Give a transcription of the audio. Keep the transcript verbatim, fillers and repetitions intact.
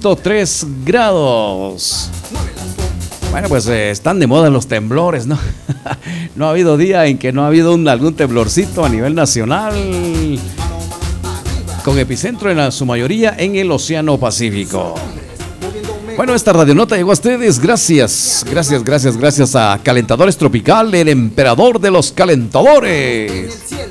punto tres grados. Bueno, pues eh, están de moda los temblores, ¿no? No ha habido día en que no ha habido un, algún temblorcito a nivel nacional, con epicentro en la, su mayoría en el Océano Pacífico. Bueno, esta radionota llegó a ustedes gracias, gracias, gracias, gracias a Calentadores Tropical, el emperador de los calentadores.